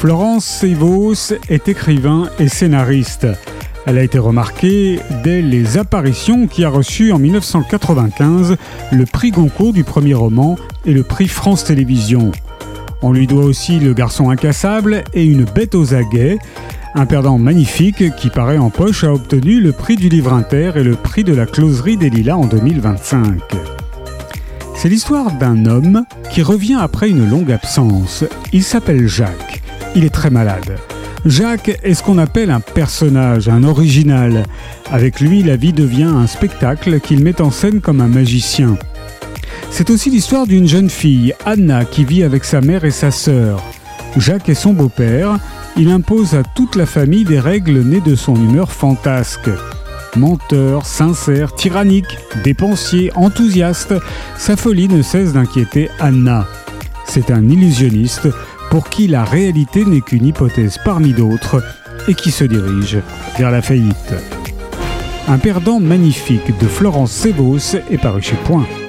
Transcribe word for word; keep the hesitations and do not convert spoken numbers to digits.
Florence Sévos est écrivain et scénariste. Elle a été remarquée dès Les Apparitions qui a reçu en dix-neuf cent quatre-vingt-quinze le prix Goncourt du premier roman et le prix France Télévisions. On lui doit aussi Le Garçon incassable et Une bête aux aguets. Un perdant magnifique qui paraît en poche a obtenu le prix du Livre Inter et le prix de la Closerie des Lilas en deux mille vingt-cinq. C'est l'histoire d'un homme qui revient après une longue absence. Il s'appelle Jacques. Il est très malade. Jacques est ce qu'on appelle un personnage, un original. Avec lui, la vie devient un spectacle qu'il met en scène comme un magicien. C'est aussi l'histoire d'une jeune fille, Anna, qui vit avec sa mère et sa sœur. Jacques est son beau-père. Il impose à toute la famille des règles nées de son humeur fantasque. Menteur, sincère, tyrannique, dépensier, enthousiaste, sa folie ne cesse d'inquiéter Anna. C'est un illusionniste pour qui la réalité n'est qu'une hypothèse parmi d'autres et qui se dirige vers la faillite. Un perdant magnifique de Florence Sévos est paru chez Point.